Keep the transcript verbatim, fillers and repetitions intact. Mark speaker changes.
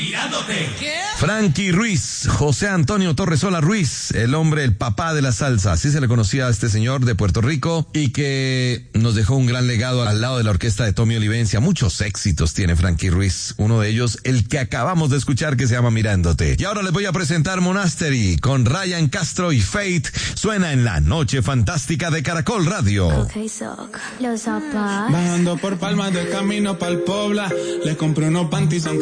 Speaker 1: Mirándote.
Speaker 2: ¿Qué?
Speaker 3: Frankie Ruiz, José Antonio Torresola Ruiz, el hombre, el papá de la salsa, así se le conocía a este señor de Puerto Rico y que nos dejó un gran legado al lado de la orquesta de Tommy Olivencia. Muchos éxitos tiene Frankie Ruiz, uno de ellos el que acabamos de escuchar que se llama Mirándote. Y ahora les voy a presentar Monastery con Ryan Castro y Fate, suena en la noche fantástica de Caracol Radio.
Speaker 4: Okay, so, los zapatos.
Speaker 5: Bajando por Palmas de camino pa'l Pobla, le compré unos panties aunque